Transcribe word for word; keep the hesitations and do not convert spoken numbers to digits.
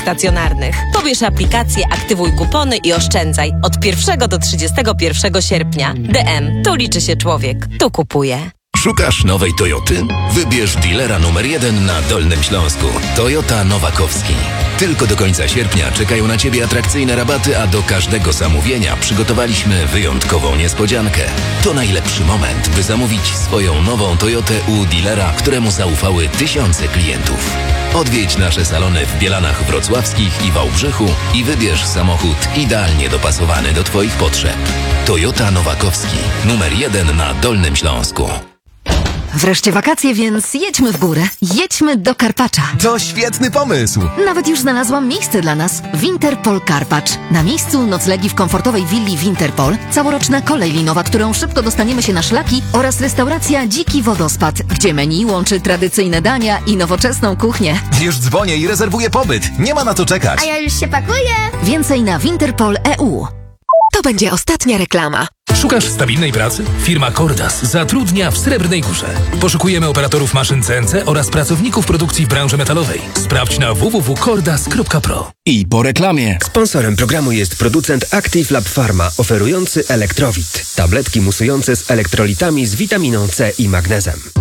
stacjonarnych. Pobierz aplikację, aktywuj kupony i oszczędzaj od pierwszego do trzydziestego pierwszego sierpnia. D M. Tu liczy się człowiek. Tu kupuje. Szukasz nowej Toyoty? Wybierz dealera numer jeden na Dolnym Śląsku. Toyota Nowakowski. Tylko do końca sierpnia czekają na Ciebie atrakcyjne rabaty, a do każdego zamówienia przygotowaliśmy wyjątkową niespodziankę. To najlepszy moment, by zamówić swoją nową Toyotę u dealera, któremu zaufały tysiące klientów. Odwiedź nasze salony w Bielanach Wrocławskich i Wałbrzychu i wybierz samochód idealnie dopasowany do Twoich potrzeb. Toyota Nowakowski. Numer jeden na Dolnym Śląsku. Wreszcie wakacje, więc jedźmy w górę. Jedźmy do Karpacza. To świetny pomysł! Nawet już znalazłam miejsce dla nas. Winterpol Karpacz. Na miejscu noclegi w komfortowej willi Winterpol, całoroczna kolej linowa, którą szybko dostaniemy się na szlaki oraz restauracja Dziki Wodospad, gdzie menu łączy tradycyjne dania i nowoczesną kuchnię. Już dzwonię i rezerwuję pobyt. Nie ma na to czekać. A ja już się pakuję. Więcej na winterpol kropka e u. To będzie ostatnia reklama. Szukasz stabilnej pracy? Firma Cordas zatrudnia w Srebrnej Górze. Poszukujemy operatorów maszyn C N C oraz pracowników produkcji w branży metalowej. Sprawdź na w w w kropka cordas kropka pro. I po reklamie. Sponsorem programu jest producent Active Lab Pharma, oferujący Elektrowit. Tabletki musujące z elektrolitami z witaminą C i magnezem.